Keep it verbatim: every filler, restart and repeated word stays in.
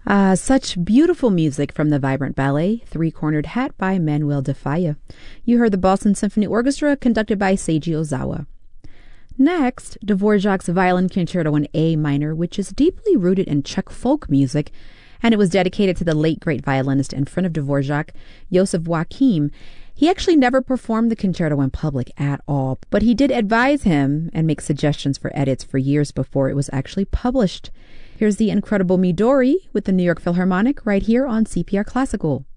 Uh, such beautiful music from the vibrant ballet, Three-Cornered Hat by Manuel de Falla. You heard the Boston Symphony Orchestra conducted by Seiji Ozawa. Next, Dvorak's Violin Concerto in A minor, which is deeply rooted in Czech folk music, and it was dedicated to the late great violinist and friend of Dvorak, Josef Joachim. He actually never performed the concerto in public at all, but he did advise him and make suggestions for edits for years before it was actually published. Here's the incredible Midori with the New York Philharmonic right here on C P R Classical.